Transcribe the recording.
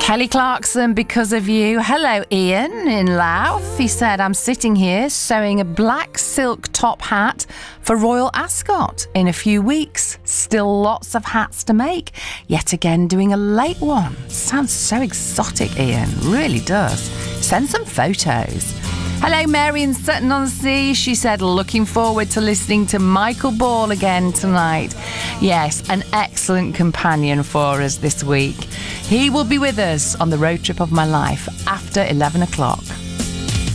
Kelly Clarkson, Because of You. Hello, Ian in Louth. He said, I'm sitting here sewing a black silk top hat for Royal Ascot in a few weeks. Still lots of hats to make. Yet again, doing a late one. Sounds so exotic, Ian. Really does. Send some photos. Hello, Mary in Sutton-on-Sea. She said, looking forward to listening to Michael Ball again tonight. Yes, an excellent companion for us this week. He will be with us on the road trip of my life after 11 o'clock.